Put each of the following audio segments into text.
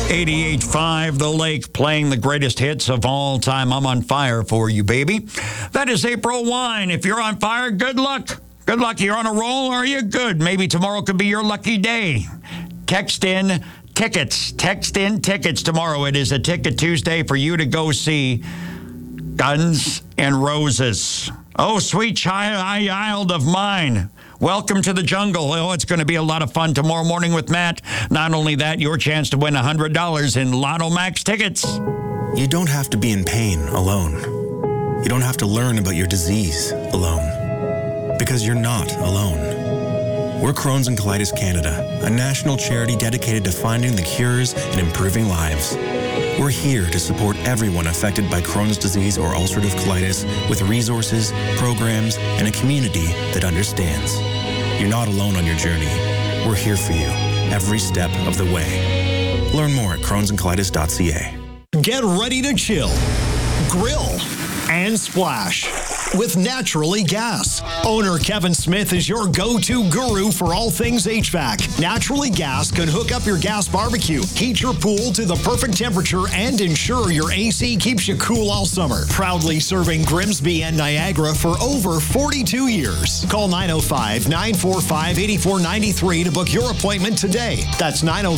88.5 The Lake, playing the greatest hits of all time. I'm on fire for you, baby. That is April Wine. If you're on fire, good luck. Good luck. You're on a roll, are you? Good. Maybe tomorrow could be your lucky day. Text in tickets. Text in tickets tomorrow. It is a Ticket Tuesday for you to go see Guns N' Roses. Oh, sweet child of mine. Welcome to the jungle. Oh, it's going to be a lot of fun tomorrow morning with Matt. Not only that, your chance to win $100 in Lotto Max tickets. You don't have to be in pain alone. You don't have to learn about your disease alone. Because you're not alone. We're Crohn's and Colitis Canada, a national charity dedicated to finding the cures and improving lives. We're here to support everyone affected by Crohn's disease or ulcerative colitis with resources, programs, and a community that understands. You're not alone on your journey. We're here for you every step of the way. Learn more at crohnsandcolitis.ca. Get ready to chill, grill, and splash with Naturally Gas. Owner Kevin Smith is your go-to guru for all things HVAC. Naturally Gas can hook up your gas barbecue, heat your pool to the perfect temperature, and ensure your AC keeps you cool all summer. Proudly serving Grimsby and Niagara for over 42 years. Call 905-945-8493 to book your appointment today. That's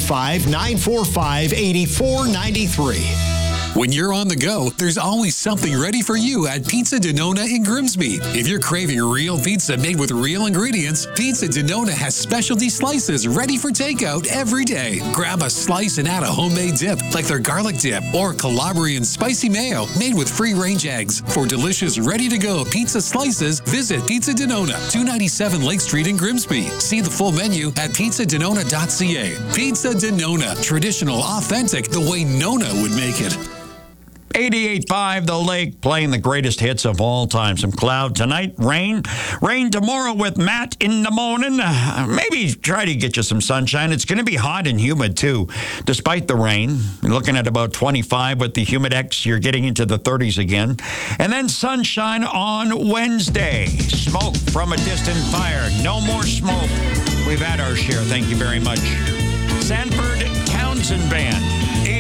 905-945-8493. When you're on the go, there's always something ready for you at Pizza Denona in Grimsby. If you're craving real pizza made with real ingredients, Pizza Denona has specialty slices ready for takeout every day. Grab a slice and add a homemade dip, like their garlic dip or Calabrian spicy mayo made with free-range eggs. For delicious, ready-to-go pizza slices, visit Pizza Denona, 297 Lake Street in Grimsby. See the full menu at pizzadenona.ca. Pizza Denona, traditional, authentic, the way Nona would make it. 88.5 The Lake, playing the greatest hits of all time. Some cloud tonight, rain tomorrow with Matt in the morning. Maybe try to get you some sunshine. It's going to be hot and humid, too, despite the rain. You're looking at about 25 with the Humidex. You're getting into the 30s again. And then sunshine on Wednesday. Smoke from a distant fire. No more smoke. We've had our share. Thank you very much. Sanford Townsend Band.